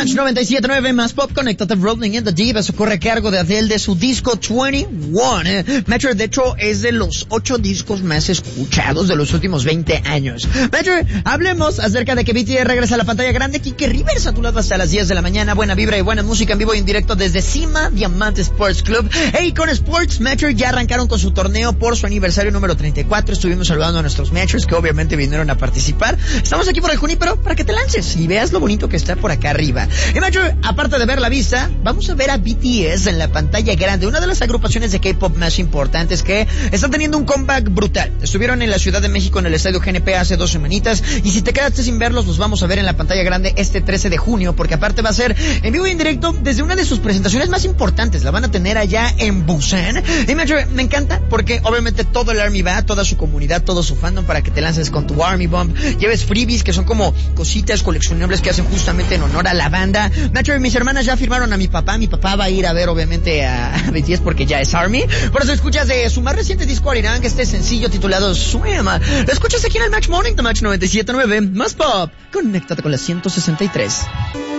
Match 97.9 más pop, conéctate Rolling in the Deep. Eso corre a cargo de Adele de su disco 21. Metro, de hecho, es de los 8 discos más escuchados de los últimos 20 años. Metro, hablemos acerca de que BTS regresa a la pantalla grande. Kike Rivers a tu lado hasta las 10 de la mañana. Buena vibra y buena música en vivo y en directo desde Cima Diamante Sports Club. Hey, con Sports, Metro ya arrancaron con su torneo por su aniversario número 34. Estuvimos saludando a nuestros Metros que obviamente vinieron a participar. Estamos aquí por el Junípero para que te lances y veas lo bonito que está por acá arriba. Y Metro, aparte de ver la vista, vamos a ver a BTS en la pantalla grande, una de las agrupaciones de K-pop más importantes que están teniendo un comeback brutal. Estuvieron en la Ciudad de México en el Estadio GNP hace 2 semanitas, y si te quedaste sin verlos, los vamos a ver en la pantalla grande este 13 de junio, porque aparte va a ser en vivo y en directo desde una de sus presentaciones más importantes. La van a tener allá en Busan. Y Metro, me encanta porque obviamente todo el ARMY va, toda su comunidad, todo su fandom, para que te lances con tu ARMY Bomb, lleves freebies que son como cositas coleccionables que hacen justamente en honor a la banda. Nacho y mis hermanas ya firmaron a mi papá va a ir a ver obviamente a BTS porque ya es ARMY. Por eso escuchas de su más reciente disco Arirang, este sencillo titulado Swim. Lo escuchas aquí en el Match Morning de Match 97.9 más pop. Conéctate con la 163.